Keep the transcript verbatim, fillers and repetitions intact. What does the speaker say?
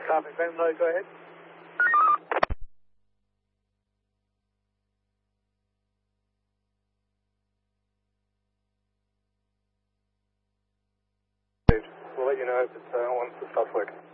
Copy, Venlo, go ahead. We'll let you know if it's, uh, once it stops working.